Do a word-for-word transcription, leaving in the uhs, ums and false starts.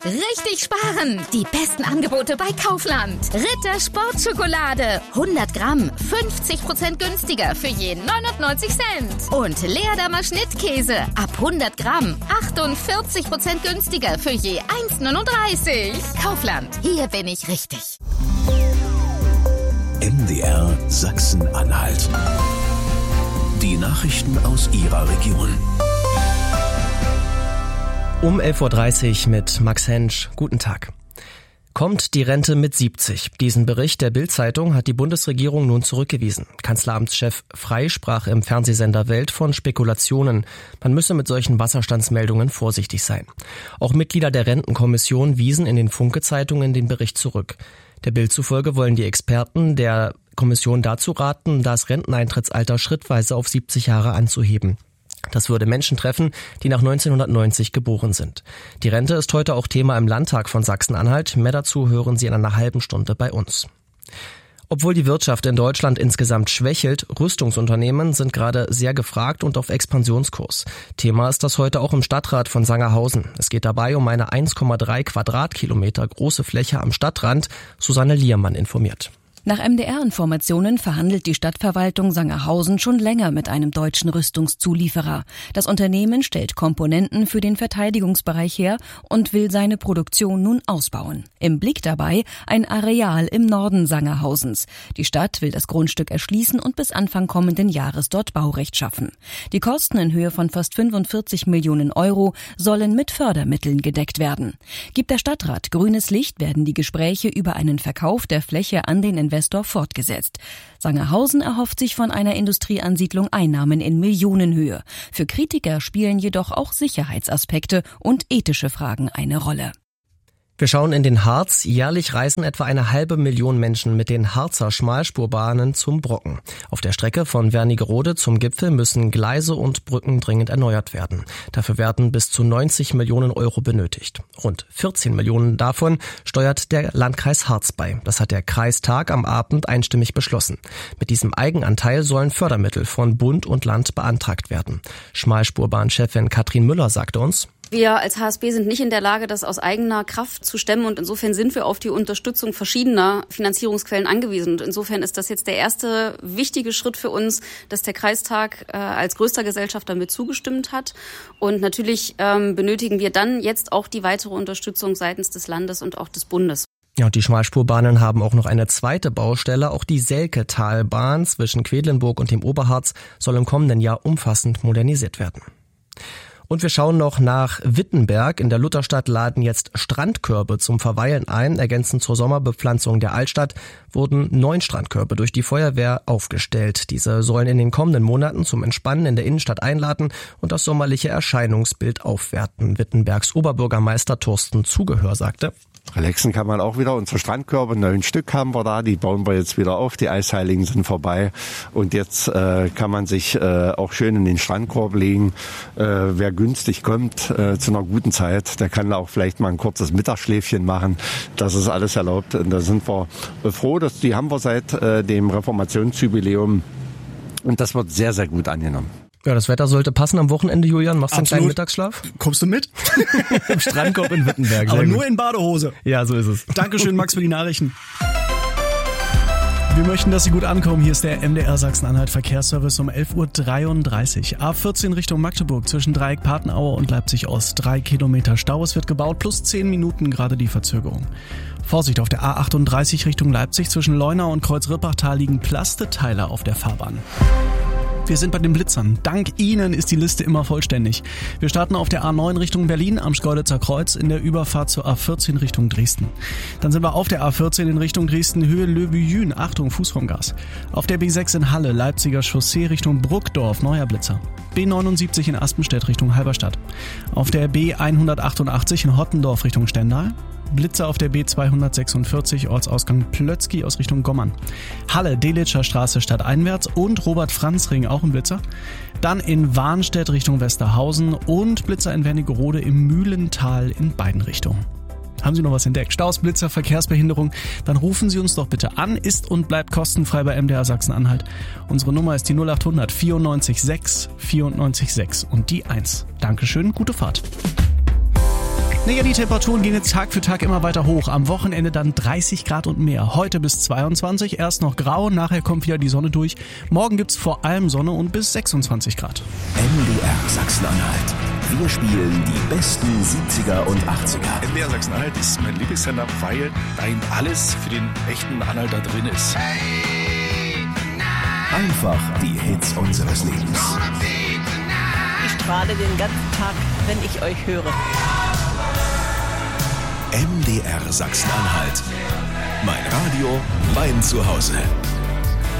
Richtig sparen! Die besten Angebote bei Kaufland. Ritter Sportschokolade. hundert Gramm, fünfzig Prozent günstiger für je neunundneunzig Cent. Und Leerdammer Schnittkäse. Ab hundert Gramm, achtundvierzig Prozent günstiger für je eins neununddreißig. Kaufland, hier bin ich richtig. M D R Sachsen-Anhalt. Die Nachrichten aus Ihrer Region. Um elf Uhr dreißig mit Max Hensch. Guten Tag. Kommt die Rente mit siebzig? Diesen Bericht der Bild-Zeitung hat die Bundesregierung nun zurückgewiesen. Kanzleramtschef Frey sprach im Fernsehsender Welt von Spekulationen. Man müsse mit solchen Wasserstandsmeldungen vorsichtig sein. Auch Mitglieder der Rentenkommission wiesen in den Funke-Zeitungen den Bericht zurück. Der Bild zufolge wollen die Experten der Kommission dazu raten, das Renteneintrittsalter schrittweise auf siebzig Jahre anzuheben. Das würde Menschen treffen, die nach neunzehnhundertneunzig geboren sind. Die Rente ist heute auch Thema im Landtag von Sachsen-Anhalt. Mehr dazu hören Sie in einer halben Stunde bei uns. Obwohl die Wirtschaft in Deutschland insgesamt schwächelt, Rüstungsunternehmen sind gerade sehr gefragt und auf Expansionskurs. Thema ist das heute auch im Stadtrat von Sangerhausen. Es geht dabei um eine eins Komma drei Quadratkilometer große Fläche am Stadtrand. Susanne Liermann informiert. Nach M D R-Informationen verhandelt die Stadtverwaltung Sangerhausen schon länger mit einem deutschen Rüstungszulieferer. Das Unternehmen stellt Komponenten für den Verteidigungsbereich her und will seine Produktion nun ausbauen. Im Blick dabei ein Areal im Norden Sangerhausens. Die Stadt will das Grundstück erschließen und bis Anfang kommenden Jahres dort Baurecht schaffen. Die Kosten in Höhe von fast fünfundvierzig Millionen Euro sollen mit Fördermitteln gedeckt werden. Gibt der Stadtrat grünes Licht, werden die Gespräche über einen Verkauf der Fläche an den Investor fortgesetzt. Sangerhausen erhofft sich von einer Industrieansiedlung Einnahmen in Millionenhöhe. Für Kritiker spielen jedoch auch Sicherheitsaspekte und ethische Fragen eine Rolle. Wir schauen in den Harz. Jährlich reisen etwa eine halbe Million Menschen mit den Harzer Schmalspurbahnen zum Brocken. Auf der Strecke von Wernigerode zum Gipfel müssen Gleise und Brücken dringend erneuert werden. Dafür werden bis zu neunzig Millionen Euro benötigt. Rund vierzehn Millionen davon steuert der Landkreis Harz bei. Das hat der Kreistag am Abend einstimmig beschlossen. Mit diesem Eigenanteil sollen Fördermittel von Bund und Land beantragt werden. Schmalspurbahnchefin Katrin Müller sagte uns: Wir als H S B sind nicht in der Lage, das aus eigener Kraft zu stemmen, und insofern sind wir auf die Unterstützung verschiedener Finanzierungsquellen angewiesen. Und insofern ist das jetzt der erste wichtige Schritt für uns, dass der Kreistag äh, als größter Gesellschaft damit zugestimmt hat. Und natürlich ähm, benötigen wir dann jetzt auch die weitere Unterstützung seitens des Landes und auch des Bundes. Ja, und die Schmalspurbahnen haben auch noch eine zweite Baustelle. Auch die Selketalbahn zwischen Quedlinburg und dem Oberharz soll im kommenden Jahr umfassend modernisiert werden. Und wir schauen noch nach Wittenberg. In der Lutherstadt laden jetzt Strandkörbe zum Verweilen ein. Ergänzend zur Sommerbepflanzung der Altstadt wurden neun Strandkörbe durch die Feuerwehr aufgestellt. Diese sollen in den kommenden Monaten zum Entspannen in der Innenstadt einladen und das sommerliche Erscheinungsbild aufwerten. Wittenbergs Oberbürgermeister Thorsten Zugehör sagte: Relaxen kann man auch wieder. Unsere Strandkörbe, neun Stück haben wir da, die bauen wir jetzt wieder auf. Die Eisheiligen sind vorbei und jetzt äh, kann man sich äh, auch schön in den Strandkorb legen. Äh, wer günstig kommt äh, zu einer guten Zeit, der kann auch vielleicht mal ein kurzes Mittagsschläfchen machen. Das ist alles erlaubt und da sind wir froh, dass die haben wir seit äh, dem Reformationsjubiläum und das wird sehr, sehr gut angenommen. Ja, das Wetter sollte passen am Wochenende, Julian. Machst du einen kleinen Mittagsschlaf? Kommst du mit? Im Strandkorb in Wittenberg. Aber nur in Badehose. Ja, so ist es. Dankeschön, Max, für die Nachrichten. Wir möchten, dass Sie gut ankommen. Hier ist der M D R Sachsen-Anhalt Verkehrsservice um elf Uhr dreiunddreißig. A vierzehn Richtung Magdeburg zwischen Dreieck-Patenaue und Leipzig-Ost. Drei Kilometer Stau. Es wird gebaut, plus zehn Minuten gerade die Verzögerung. Vorsicht auf der A achtunddreißig Richtung Leipzig zwischen Leuna und Kreuz-Rippachtal liegen Plasteteile auf der Fahrbahn. Wir sind bei den Blitzern. Dank Ihnen ist die Liste immer vollständig. Wir starten auf der A neun Richtung Berlin am Schkeuditzer Kreuz in der Überfahrt zur A vierzehn Richtung Dresden. Dann sind wir auf der A vierzehn in Richtung Dresden Höhe Löwy-Jühn. Achtung, Fußraumgas. Auf der B sechs in Halle, Leipziger Chaussee Richtung Bruckdorf, neuer Blitzer. B neunundsiebzig in Aspenstedt Richtung Halberstadt. Auf der B hundertachtundachtzig in Hottendorf Richtung Stendal. Blitzer auf der B zweihundertsechsundvierzig, Ortsausgang Plötzky aus Richtung Gommern. Halle, Delitscher Straße stadteinwärts und Robert-Franz-Ring auch im Blitzer. Dann in Warnstedt Richtung Westerhausen und Blitzer in Wernigerode im Mühlental in beiden Richtungen. Haben Sie noch was entdeckt? Staus, Blitzer, Verkehrsbehinderung? Dann rufen Sie uns doch bitte an. Ist und bleibt kostenfrei bei M D R Sachsen-Anhalt. Unsere Nummer ist die null achthundert vierundneunzig sechs vierundneunzig sechs und die eins. Dankeschön, gute Fahrt. Naja, die Temperaturen gehen jetzt Tag für Tag immer weiter hoch. Am Wochenende dann dreißig Grad und mehr. Heute bis zweiundzwanzig, erst noch grau, nachher kommt wieder die Sonne durch. Morgen gibt's vor allem Sonne und bis sechsundzwanzig Grad. M D R Sachsen-Anhalt. Wir spielen die besten siebziger und achtziger. M D R Sachsen-Anhalt ist mein Lieblingssender, weil da eben alles für den echten Anhalter drin ist. Einfach die Hits unseres Lebens. Ich strahle den ganzen Tag, wenn ich euch höre. M D R Sachsen-Anhalt. Mein Radio, mein Zuhause.